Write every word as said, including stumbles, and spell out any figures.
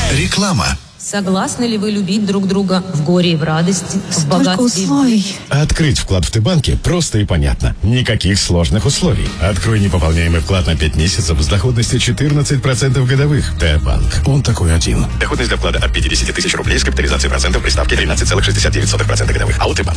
Реклама. Согласны ли вы любить друг друга в горе и в радости, в богатстве условий. Открыть вклад в Т-банке просто и понятно. Никаких сложных условий. Открой непополняемый вклад на пять месяцев с доходностью четырнадцать процентов годовых. Т-банк. Он такой один. Доходность до вклада от пятидесяти тысяч рублей с капитализацией процентов при ставке тринадцать целых шестьдесят девять сотых процента годовых. АО Т-банк.